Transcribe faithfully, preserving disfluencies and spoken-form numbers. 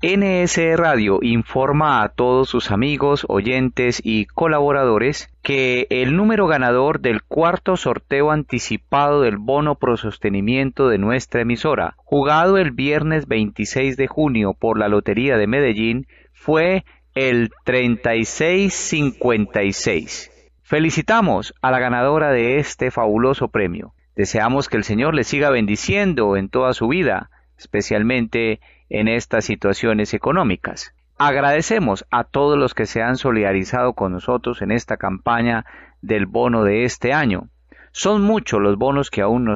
N S Radio informa a todos sus amigos, oyentes y colaboradores que el número ganador del cuarto sorteo anticipado del bono pro sostenimiento de nuestra emisora, jugado el viernes veintiséis de junio por la Lotería de Medellín, fue el treinta y seis cincuenta y seis. Felicitamos a la ganadora de este fabuloso premio. Deseamos que el Señor le siga bendiciendo en toda su vida, especialmente en estas situaciones económicas. Agradecemos a todos los que se han solidarizado con nosotros en esta campaña del bono de este año. Son muchos los bonos que aún nos